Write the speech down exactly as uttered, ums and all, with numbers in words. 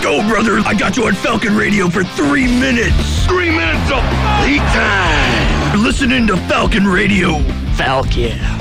go, brother. I got you on Falcon Radio for three minutes. Three minutes of lead time. You're listening to Falcon Radio. Falcon.